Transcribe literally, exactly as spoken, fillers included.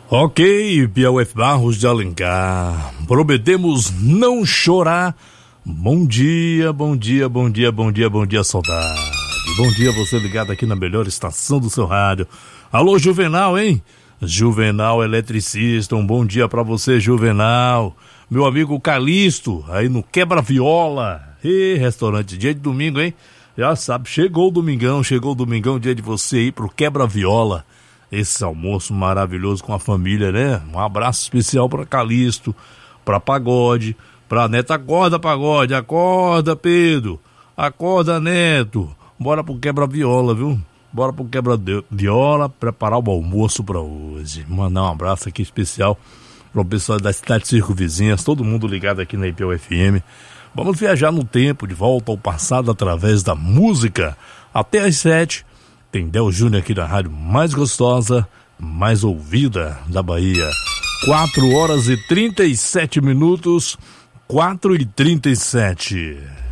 Ok, Piauí Barros de Alencar, prometemos não chorar. Bom dia, bom dia, bom dia, bom dia, bom dia, saudade. Bom dia, você ligado aqui na melhor estação do seu rádio. Alô, Juvenal, hein? Juvenal Eletricista, um bom dia pra você, Juvenal. Meu amigo Calixto, aí no Quebra Viola. E restaurante, dia de domingo, hein? Já sabe, chegou o domingão, chegou o domingão, dia de você ir pro Quebra Viola. Esse almoço maravilhoso com a família, né? Um abraço especial pra Calixto, pra Pagode, pra Neto. Acorda, Pagode, acorda, Pedro. Acorda, Neto. Bora pro Quebra-Viola, viu? Bora pro Quebra-Viola, preparar o almoço pra hoje. Mandar um abraço aqui especial pro pessoal da cidade circunvizinhas, todo mundo ligado aqui na I P U F M. Vamos viajar no tempo, de volta ao passado através da música. Até às sete. Tem Del Júnior aqui na rádio mais gostosa, mais ouvida da Bahia. quatro horas e trinta e sete minutos, quatro e trinta e sete.